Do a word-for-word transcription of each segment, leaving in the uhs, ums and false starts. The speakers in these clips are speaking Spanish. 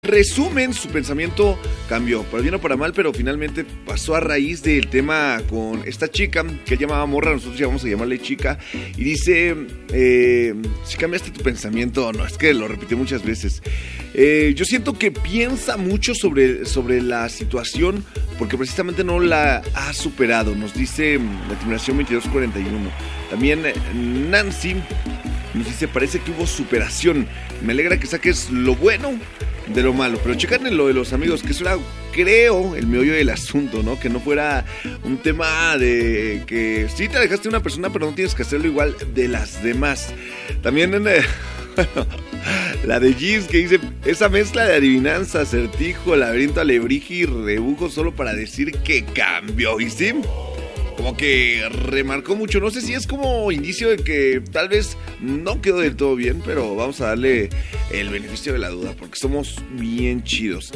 Resumen, su pensamiento cambió, para bien o para mal, pero finalmente pasó a raíz del tema con esta chica que él llamaba morra, nosotros ya vamos a llamarle chica, y dice, eh, si cambiaste tu pensamiento, no, es que lo repitió muchas veces. Eh, yo siento que piensa mucho sobre, sobre la situación porque precisamente no la ha superado, nos dice la terminación veintidós cuarenta y uno. También Nancy nos dice, parece que hubo superación, me alegra que saques lo bueno de lo malo, pero checan en lo de los amigos, que eso era, creo, el meollo del asunto, ¿no? Que no fuera un tema de que sí te alejaste de una persona, pero no tienes que hacerlo igual de las demás. También en el, bueno, la de Giz, que dice, esa mezcla de adivinanza, acertijo, laberinto, alebrije y rebujo solo para decir que cambió, ¿y sí? Como que remarcó mucho, no sé si es como indicio de que tal vez no quedó del todo bien, pero vamos a darle el beneficio de la duda, porque somos bien chidos.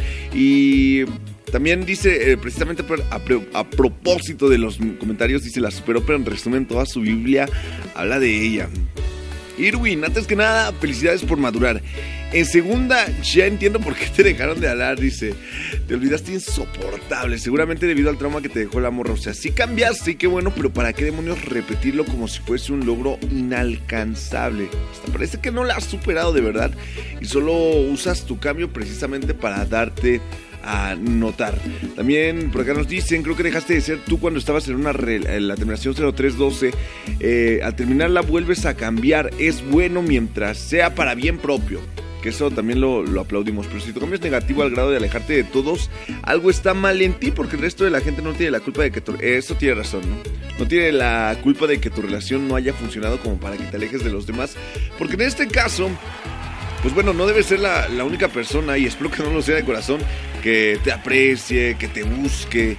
Y también dice, eh, precisamente a, a, a propósito de los comentarios, dice, la superó, pero en resumen toda su Biblia habla de ella. Irwin, antes que nada, felicidades por madurar. En segunda, ya entiendo por qué te dejaron de hablar, dice. Te olvidaste insoportable, seguramente debido al trauma que te dejó la morra. O sea, sí cambiaste, qué bueno, pero ¿para qué demonios repetirlo como si fuese un logro inalcanzable? Hasta parece que no la has superado de verdad y solo usas tu cambio precisamente para darte a notar. También por acá nos dicen, creo que dejaste de ser tú cuando estabas en una re- en la terminación cero tres doce. Eh, al terminarla vuelves a cambiar, es bueno mientras sea para bien propio. Que eso también lo, lo aplaudimos, pero si tu cambio es negativo al grado de alejarte de todos, algo está mal en ti, porque el resto de la gente no tiene la culpa de que tu, eso tiene razón, ¿no? No tiene la culpa de que tu relación no haya funcionado como para que te alejes de los demás, porque en este caso, pues bueno, no debes ser la, la única persona, y espero que no lo sea de corazón, que te aprecie, que te busque,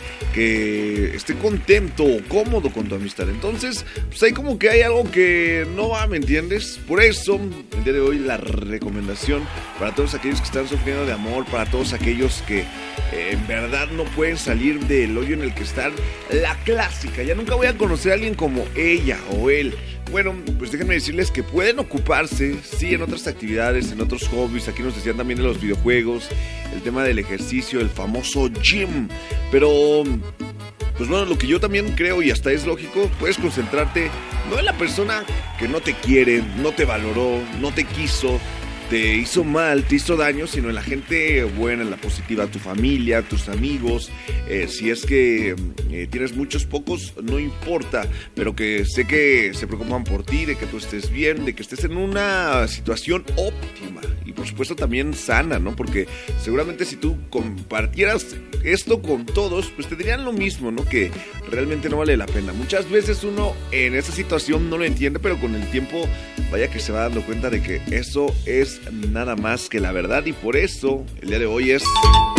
que esté contento o cómodo con tu amistad. Entonces, pues hay como que hay algo que no va, ¿me entiendes? Por eso, el día de hoy la recomendación para todos aquellos que están sufriendo de amor, para todos aquellos que eh, en verdad no pueden salir del hoyo en el que están, la clásica, ya nunca voy a conocer a alguien como ella o él. Bueno, pues déjenme decirles que pueden ocuparse, sí, en otras actividades, en otros hobbies. Aquí nos decían también de los videojuegos, el tema del ejercicio, el famoso gym. Pero, pues bueno, lo que yo también creo, y hasta es lógico, puedes concentrarte no en la persona que no te quiere, no te valoró, no te quiso, te hizo mal, te hizo daño, sino en la gente buena, en la positiva, tu familia, tus amigos. Eh, si es que eh, tienes muchos, pocos, no importa, pero que sé que se preocupan por ti, de que tú estés bien, de que estés en una situación óptima y por supuesto también sana, ¿no? Porque seguramente si tú compartieras esto con todos, pues te dirían lo mismo, ¿no? Que realmente no vale la pena. Muchas veces uno en esa situación no lo entiende, pero con el tiempo vaya que se va dando cuenta de que eso es nada más que la verdad, y por eso el día de hoy es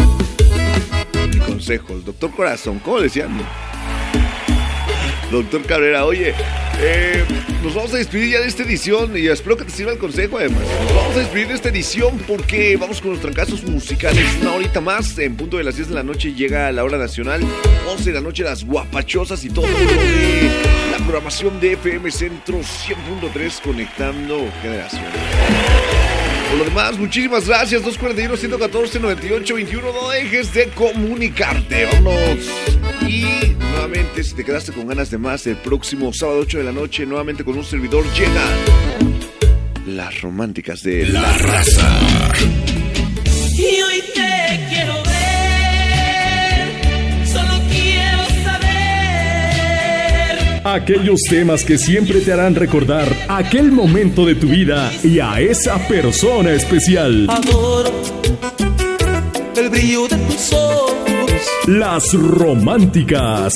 mi consejo, el doctor Corazón, ¿cómo le decían? Doctor Cabrera, oye, eh, nos vamos a despedir ya de esta edición y espero que te sirva el consejo. Además, nos vamos a despedir de esta edición porque vamos con los trancazos musicales. Una horita más, en punto de las diez de la noche llega la hora nacional, once de la noche las guapachosas y todo de la programación de F M Centro cien punto tres, conectando generaciones. Por lo demás, muchísimas gracias. Dos cuarenta y uno, ciento catorce, noventa y ocho, veintiuno. No dejes de comunicarte. Vámonos. Y nuevamente, si te quedaste con ganas de más, el próximo sábado ocho de la noche, nuevamente con un servidor, llegan las románticas de La, la Raza. Y hoy te quiero ver, solo quiero saber aquellos temas que siempre te harán recordar aquel momento de tu vida y a esa persona especial. Adoro el brillo de tus ojos. Las románticas